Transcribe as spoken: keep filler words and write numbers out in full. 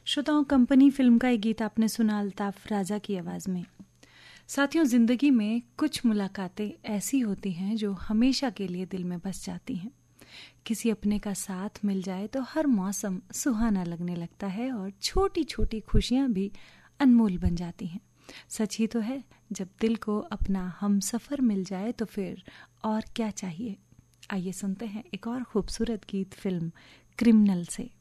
श्रोताओं, company film का एक गीत आपने सुना अल्ताफ राजा की आवाज़ में। साथियों, ज़िंदगी में कुछ मुलाकातें ऐसी होती हैं जो हमेशा के लिए दिल में बस जाती हैं। किसी अपने का साथ मिल जाए तो हर मौसम सुहाना लगने लगता है और छोटी छोटी खुशियाँ भी अनमोल बन जाती हैं। सच ही तो है, जब दिल को अपना हमसफ़र मिल जाए तो फिर और क्या चाहिए। आइए सुनते हैं एक और खूबसूरत गीत फिल्म क्रिमिनल से।